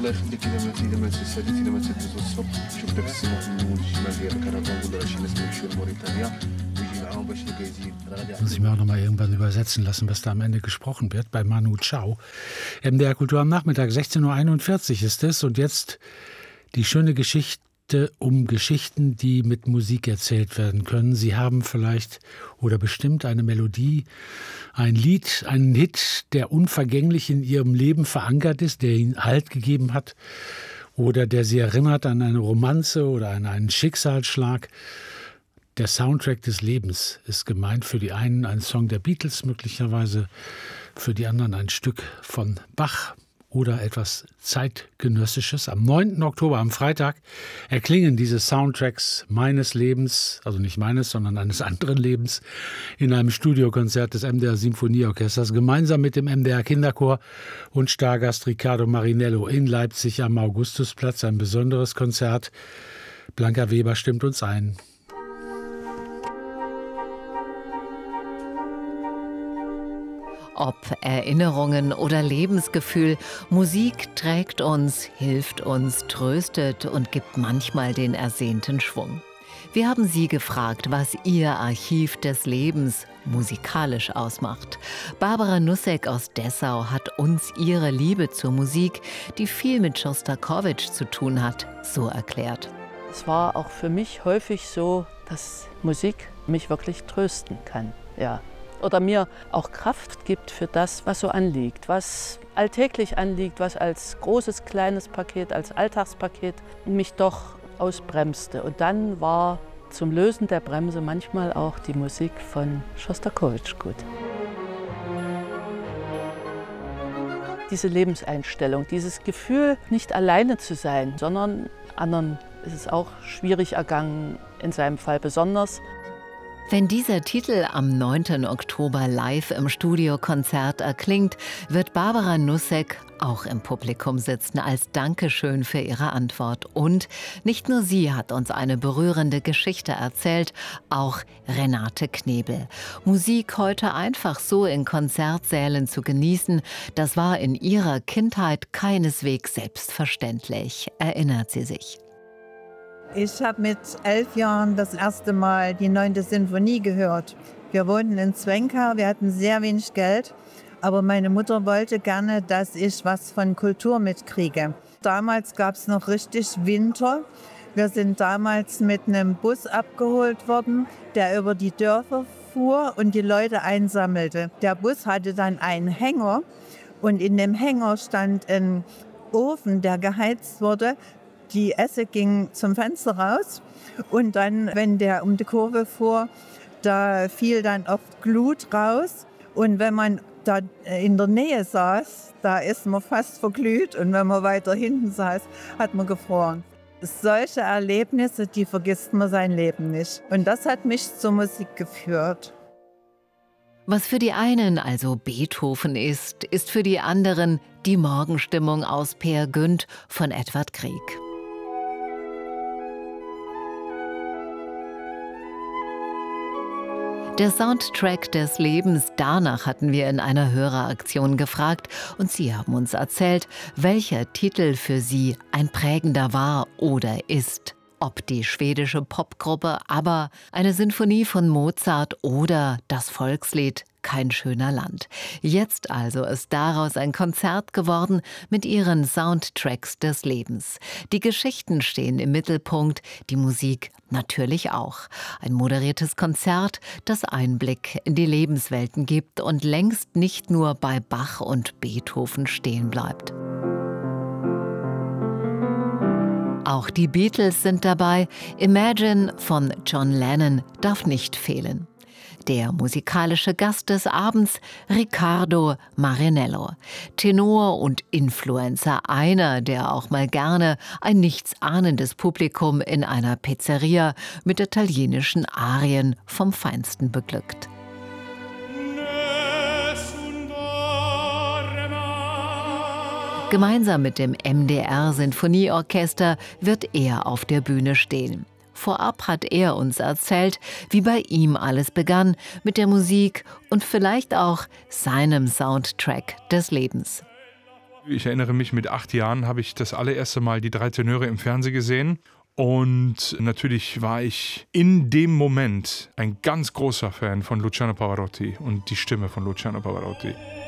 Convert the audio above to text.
الله يخليك إذا ما تسالي إذا ما تدوز السوق شوف داك السيمون الشمال ديال الكرفان ولا شي ناس يمشيو لموريتانيا ويجي معاهم باش يلقى يزيد. Muss ich mir auch noch mal irgendwann übersetzen lassen, was da am Ende gesprochen wird, bei Manu Chao. MDR Kultur am Nachmittag, 16:41 Uhr ist es. Und jetzt die schöne Geschichte um Geschichten, die mit Musik erzählt werden können. Sie haben vielleicht oder bestimmt eine Melodie, ein Lied, einen Hit, der unvergänglich in Ihrem Leben verankert ist, der Ihnen Halt gegeben hat oder der Sie erinnert an eine Romanze oder an einen Schicksalsschlag. Der Soundtrack des Lebens ist gemeint, für die einen ein Song der Beatles möglicherweise, für die anderen ein Stück von Bach oder etwas Zeitgenössisches. Am 9. Oktober, am Freitag, erklingen diese Soundtracks meines Lebens, also nicht meines, sondern eines anderen Lebens, in einem Studiokonzert des MDR Symphonieorchesters, gemeinsam mit dem MDR Kinderchor und Stargast Riccardo Marinello in Leipzig am Augustusplatz. Ein besonderes Konzert. Blanca Weber stimmt uns ein. Ob Erinnerungen oder Lebensgefühl, Musik trägt uns, hilft uns, tröstet und gibt manchmal den ersehnten Schwung. Wir haben Sie gefragt, was Ihr Archiv des Lebens musikalisch ausmacht. Barbara Nussek aus Dessau hat uns ihre Liebe zur Musik, die viel mit Schostakowitsch zu tun hat, so erklärt. Es war auch für mich häufig so, dass Musik mich wirklich trösten kann, ja. Oder mir auch Kraft gibt für das, was so anliegt, was alltäglich anliegt, was als großes, kleines Paket, als Alltagspaket mich doch ausbremste. Und dann war zum Lösen der Bremse manchmal auch die Musik von Schostakowitsch gut. Diese Lebenseinstellung, dieses Gefühl, nicht alleine zu sein, sondern anderen ist es auch schwierig ergangen, in seinem Fall besonders. Wenn dieser Titel am 9. Oktober live im Studiokonzert erklingt, wird Barbara Nussek auch im Publikum sitzen als Dankeschön für ihre Antwort. Und nicht nur sie hat uns eine berührende Geschichte erzählt, auch Renate Knebel. Musik heute einfach so in Konzertsälen zu genießen, das war in ihrer Kindheit keineswegs selbstverständlich, erinnert sie sich. Ich habe mit 11 Jahren das erste Mal die 9. Sinfonie gehört. Wir wohnten in Zwenkau, wir hatten sehr wenig Geld, aber meine Mutter wollte gerne, dass ich was von Kultur mitkriege. Damals gab es noch richtig Winter. Wir sind damals mit einem Bus abgeholt worden, der über die Dörfer fuhr und die Leute einsammelte. Der Bus hatte dann einen Hänger und in dem Hänger stand ein Ofen, der geheizt wurde. Die Esse ging zum Fenster raus und dann, wenn der um die Kurve fuhr, da fiel dann oft Glut raus. Und wenn man da in der Nähe saß, da ist man fast verglüht. Und wenn man weiter hinten saß, hat man gefroren. Solche Erlebnisse, die vergisst man sein Leben nicht. Und das hat mich zur Musik geführt. Was für die einen also Beethoven ist, ist für die anderen die Morgenstimmung aus Peer Gynt von Edvard Grieg. Der Soundtrack des Lebens, danach hatten wir in einer Höreraktion gefragt und Sie haben uns erzählt, welcher Titel für Sie ein prägender war oder ist. Ob die schwedische Popgruppe ABBA, eine Sinfonie von Mozart oder das Volkslied Kein schöner Land. Jetzt also ist daraus ein Konzert geworden mit ihren Soundtracks des Lebens. Die Geschichten stehen im Mittelpunkt, die Musik natürlich auch. Ein moderiertes Konzert, das Einblick in die Lebenswelten gibt und längst nicht nur bei Bach und Beethoven stehen bleibt. Auch die Beatles sind dabei. Imagine von John Lennon darf nicht fehlen. Der musikalische Gast des Abends, Riccardo Marinello. Tenor und Influencer, einer, der auch mal gerne ein nichtsahnendes Publikum in einer Pizzeria mit italienischen Arien vom Feinsten beglückt. Gemeinsam mit dem MDR Sinfonieorchester wird er auf der Bühne stehen. Vorab hat er uns erzählt, wie bei ihm alles begann mit der Musik und vielleicht auch seinem Soundtrack des Lebens. Ich erinnere mich, mit 8 Jahren habe ich das allererste Mal die 3 Tenöre im Fernsehen gesehen. Und natürlich war ich in dem Moment ein ganz großer Fan von Luciano Pavarotti und die Stimme von Luciano Pavarotti.